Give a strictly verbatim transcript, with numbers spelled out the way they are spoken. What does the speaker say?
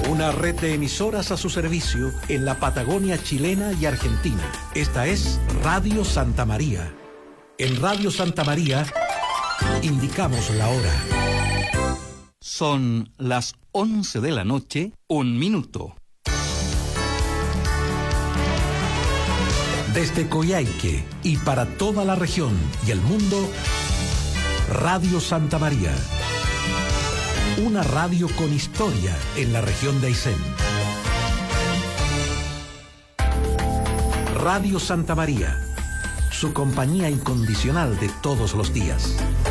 Una red de emisoras a su servicio en la Patagonia chilena y argentina. Esta es Radio Santa María. En Radio Santa María indicamos la hora. Son las once de la noche, un minuto. Desde Coyhaique y para toda la región y el mundo, Radio Santa María. Una radio con historia en la región de Aysén. Radio Santa María, su compañía incondicional de todos los días.